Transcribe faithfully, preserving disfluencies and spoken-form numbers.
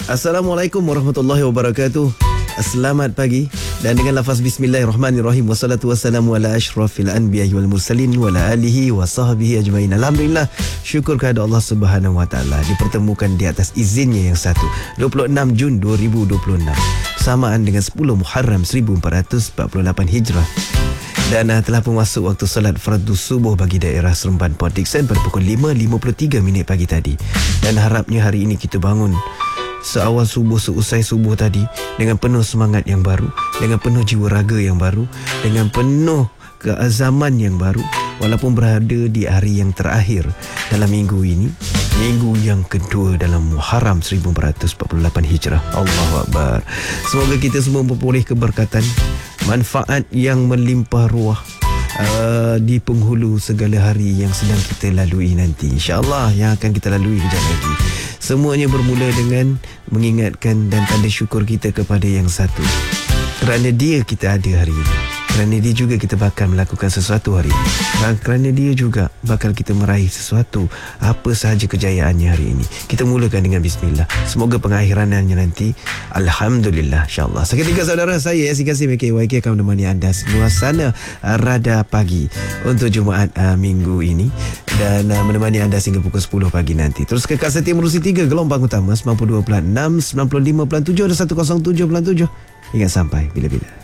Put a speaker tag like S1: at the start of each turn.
S1: Assalamualaikum warahmatullahi wabarakatuh. Selamat pagi. Dan dengan lafaz bismillahirrahmanirrahim, wassalatu wassalamu ala asyrafil anbiya'i wal mursalin wa ala alihi wa sahbihi ajmain. Alhamdulillah, syukur kepada Allah Subhanahu wa taala dipertemukan di atas izinnya yang satu, dua puluh enam Jun dua ribu dua puluh enam, samaan dengan sepuluh Muharram seribu empat ratus empat puluh lapan Hijrah. Dan uh, telah pun masuk waktu solat fardu subuh bagi daerah Seremban Port Dickson pada pukul lima lima puluh tiga minit pagi tadi. Dan harapnya hari ini kita bangun seawal subuh, seusai subuh tadi dengan penuh semangat yang baru, dengan penuh jiwa raga yang baru, dengan penuh keazaman yang baru, walaupun berada di hari yang terakhir dalam minggu ini, minggu yang kedua dalam Muharram seribu empat ratus empat puluh lapan Hijrah. Allahu Akbar. Semoga kita semua memperoleh keberkatan, manfaat yang melimpah ruah uh, di penghulu segala hari yang sedang kita lalui nanti, InsyaAllah yang akan kita lalui kejap lagi. Semuanya bermula dengan mengingatkan dan tanda syukur kita kepada yang satu, kerana dia kita ada hari ini, kerana dia juga kita bakal melakukan sesuatu hari ini, dan kerana dia juga bakal kita meraih sesuatu, apa sahaja kejayaannya hari ini. Kita mulakan dengan bismillah. Semoga pengakhirannya nanti alhamdulillah, insyaAllah. Seketika saudara, saya Yasin Kasim M K Y K akan menemani anda suasana Rada Pagi untuk Jumaat uh, minggu ini, dan uh, menemani anda sehingga pukul sepuluh pagi nanti. Terus kekal setia menerusi tiga gelombang utama sembilan puluh dua perpuluhan enam, sembilan puluh lima perpuluhan tujuh dan seratus tujuh perpuluhan tujuh hingga sampai bila-bila.